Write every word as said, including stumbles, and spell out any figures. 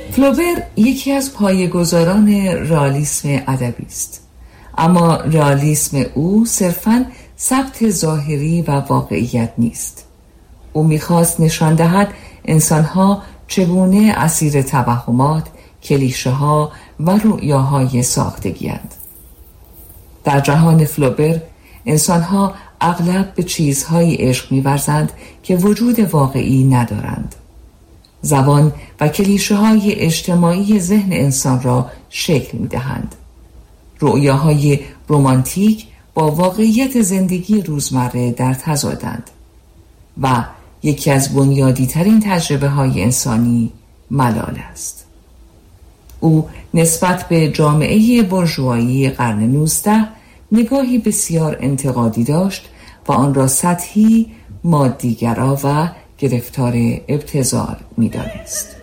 فلوبر یکی از پایه‌گذاران رئالیسم ادبی است، اما رئالیسم او صرفاً ثبت ظاهری و واقعیت نیست. او می‌خواست نشان دهد انسان‌ها چگونه اسیر توهمات، کلیشه‌ها و رؤیاهای ساختگی‌اند. در جهان فلوبر انسان‌ها اغلب به چیزهای عشق می‌ورزند که وجود واقعی ندارند. زبان و کلیشه‌های اجتماعی ذهن انسان را شکل می‌دهند. رؤیاهای رمانتیک با واقعیت زندگی روزمره در تضادند و یکی از بنیادی ترین تجربه های انسانی ملال است. او نسبت به جامعه بورژوایی قرن نوزدهم نگاهی بسیار انتقادی داشت و آن را سطحی، مادیگرا و گرفتار ابتذال می دانست.